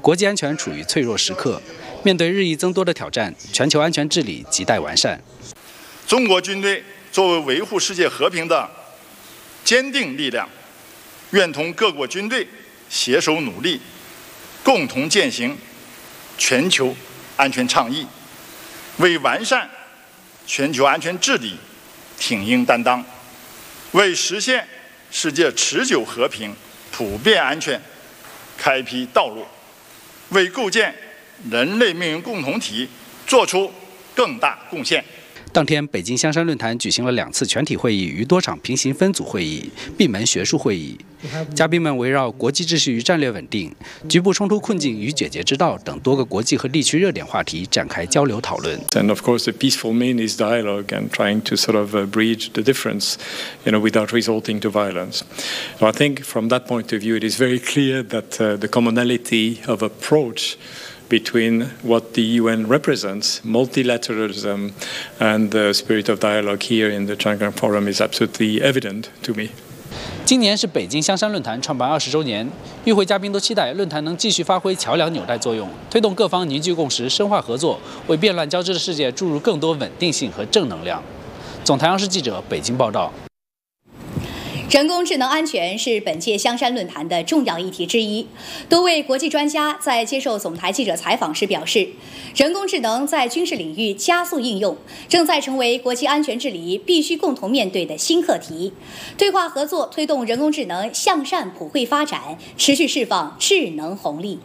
国际安全处于脆弱时刻，面对日益增多的挑战，全球安全治理亟待完善。 中国军队作为维护世界和平的坚定力量，愿同各国军队携手努力，共同践行全球安全倡议，为完善全球安全治理挺膺担当，为实现世界持久和平、普遍安全开辟道路，为构建人类命运共同体做出更大贡献。 当天，北京香山论坛举行了2次全体会议与多场平行分组会议、闭门学术会议。嘉宾们围绕国际秩序与战略稳定、局部冲突困境与解决之道等多个国际和地区热点话题展开交流讨论。 And of course, the peaceful mean is dialogue and trying to sort of bridge the difference, without resorting to violence. So I think from that point of view, it is very clear that the commonality of approach between what the UN represents, multilateralism, and the spirit of dialogue here in the Shanghai Forum is absolutely evident to me. 今年是北京香山论坛创办20周年，与会嘉宾都期待论坛能继续发挥桥梁纽带作用，推动各方凝聚共识、深化合作，为变乱交织的世界注入更多稳定性和正能量。总台央视记者北京报道。 人工智能安全是本届香山论坛的重要议题之一。多位国际专家在接受总台记者采访时表示，人工智能在军事领域加速应用，正在成为国际安全治理必须共同面对的新课题。对话合作推动人工智能向善普惠发展，持续释放智能红利。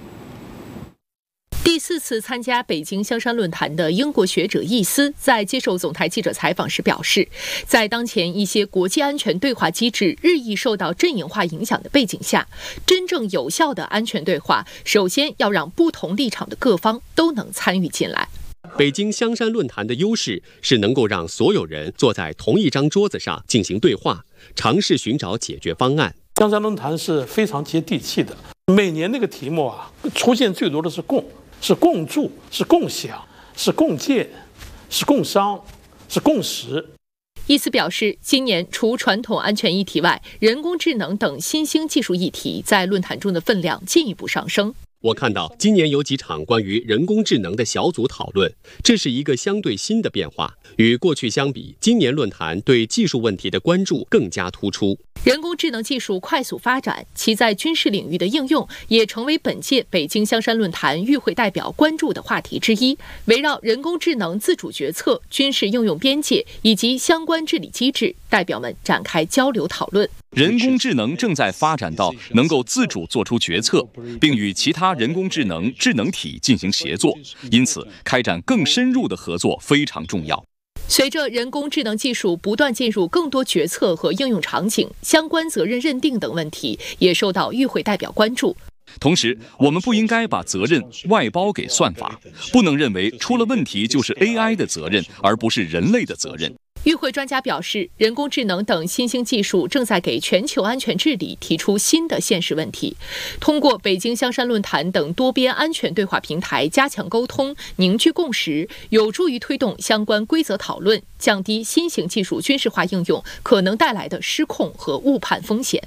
第4次参加北京香山论坛的英国学者易斯在接受总台记者采访时表示，在当前一些国际安全对话机制日益受到阵营化影响的背景下，真正有效的安全对话，首先要让不同立场的各方都能参与进来。 北京香山论坛的优势是能够让所有人坐在同一张桌子上进行对话，尝试寻找解决方案。 香山论坛是非常接地气的，每年那个题目出现最多的是共。是共筑，是共享，是共建，是共商，是共识。 易斯表示，今年除传统安全议题外，人工智能等新兴技术议题在论坛中的分量进一步上升。 我看到今年有几场关于人工智能的小组讨论，这是一个相对新的变化。与过去相比，今年论坛对技术问题的关注更加突出。 人工智能技术快速发展，其在军事领域的应用也成为本届北京香山论坛与会代表关注的话题之一。围绕人工智能自主决策、军事应用边界以及相关治理机制，代表们展开交流讨论。 人工智能正在发展到能够自主做出决策，并与其他人工智能智能体进行协作，因此开展更深入的合作非常重要。 随着人工智能技术不断进入更多决策和应用场景，相关责任认定等问题也受到与会代表关注。 同时，我们不应该把责任外包给算法，不能认为出了问题就是 AI 的责任，而不是人类的责任。 与会专家表示，人工智能等新兴技术正在给全球安全治理提出新的现实问题。通过北京香山论坛等多边安全对话平台加强沟通、凝聚共识，有助于推动相关规则讨论，降低新型技术军事化应用可能带来的失控和误判风险。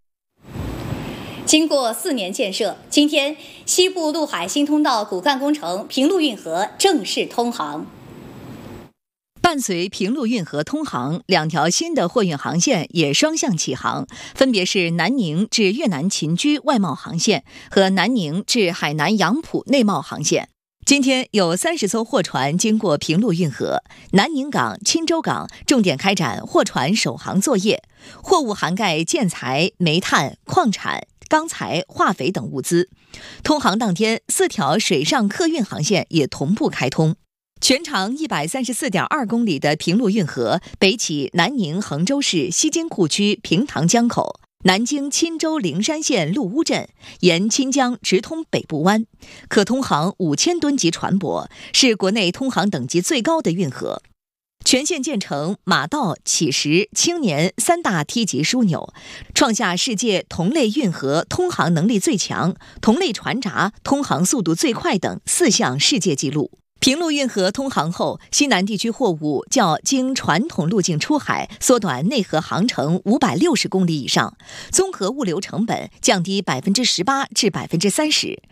经过4年建设，今天西部陆海新通道骨干工程平陆运河正式通航。 伴随平陆运河通航，2条新的货运航线也双向启航，分别是南宁至越南秦居外贸航线和南宁至海南杨浦内贸航线。今天有30艘货船经过平陆运河，南宁港、钦州港重点开展货船首航作业，货物涵盖建材、煤炭、矿产、钢材、化肥等物资。通航当天，4条水上客运航线也同步开通。全长134.2公里的平陆运河北起南宁衡州市西津库区平塘江口，南经钦州灵山县陆乌镇，沿钦江直通北部湾，可通航5000吨级船舶，是国内通航等级最高的运河。全线建成马道、起石、青年3大梯级枢纽，创下世界同类运河通航能力最强、同类船闸通航速度最快等4项世界纪录。平陆运河通航后，西南地区货物较经传统路径出海缩短内河航程560公里以上，综合物流成本降低18%至30%，